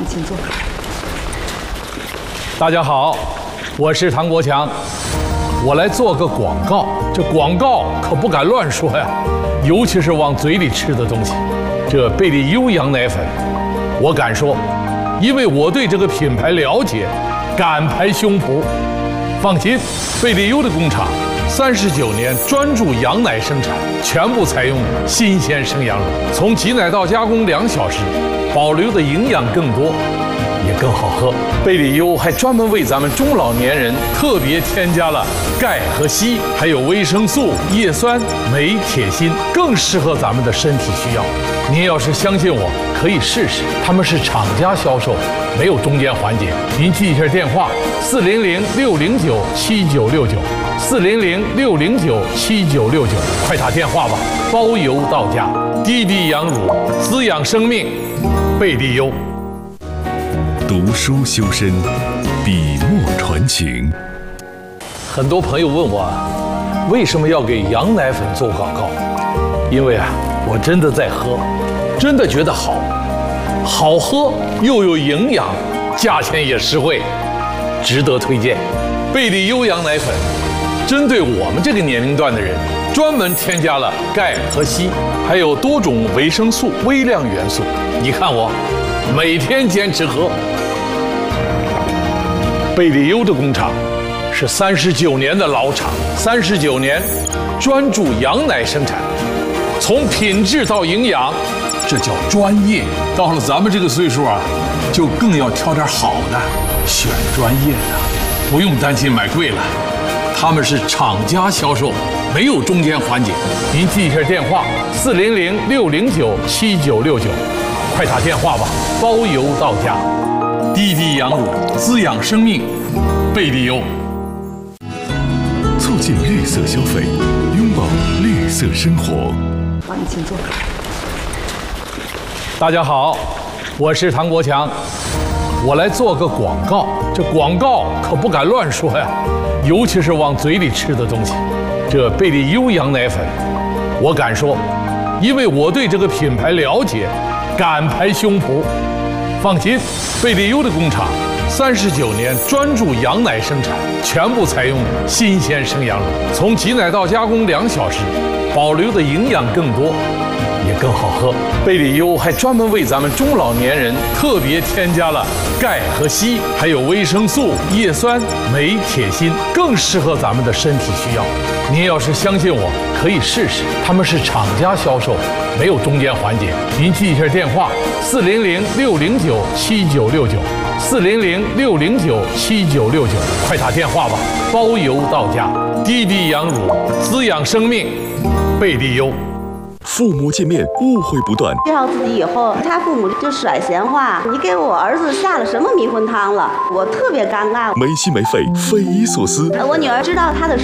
请坐。 大家好，我是唐国强，我来做个广告。这广告可不敢乱说呀，尤其是往嘴里吃的东西。这贝利优羊奶粉，我敢说，因为我对这个品牌了解，敢拍胸脯。放心，贝利优的工厂39年专注羊奶生产，全部采用新鲜生羊乳，从挤奶到加工2小时，保留的营养更多，也更好喝。贝利优还专门为咱们中老年人特别添加了钙和硒，还有维生素、叶酸、镁、铁、锌，更适合咱们的身体需要。您要是相信我，可以试试。他们是厂家销售，没有中间环节。您记一下电话：400-609-7969，400-609-7969，快打电话吧，包邮到家。滴滴羊乳，滋养生命，贝利优。 读书修身，笔墨传情。 很多朋友问我，为什么要给羊奶粉做广告？因为我真的在喝，真的觉得好喝又有营养，价钱也实惠，值得推荐。贝利优羊奶粉针对我们这个年龄段的人，专门添加了钙和硒，还有多种维生素、微量元素。你看我每天坚持喝。贝利优的工厂是39年的老厂，39年专注羊奶生产，从品质到营养，这叫专业。到了咱们这个岁数就更要挑点好的，选专业的，不用担心买贵了。他们是厂家销售，没有中间环节。您记一下电话：400-609-7969，快打电话吧，包邮到家。滴滴羊乳，滋养生命，贝利优。 促进绿色消费，拥抱绿色生活。 好，你请坐。 大家好，我是唐国强，我来做个广告。这广告可不敢乱说呀，尤其是往嘴里吃的东西。这贝利优羊奶粉，我敢说，因为我对这个品牌了解，敢拍胸脯。放心，贝利优的工厂39年专注羊奶生产，全部采用新鲜生羊乳，从挤奶到加工2小时，保留的营养更多，也更好喝。贝利优还专门为咱们中老年人特别添加了钙和硒，还有维生素、叶酸、镁、铁、锌，更适合咱们的身体需要。您要是相信我，可以试试。他们是厂家销售，没有中间环节。您记一下电话：400-609-7969，400-609-7969，快打电话吧，包邮到家。滴滴羊乳，滋养生命，贝利优。 父母见面误会不断， 介绍自己以后，他父母就甩闲话：“你给我儿子下了什么迷魂汤了？”我特别尴尬， 没心没肺，匪夷所思。 我女儿知道他的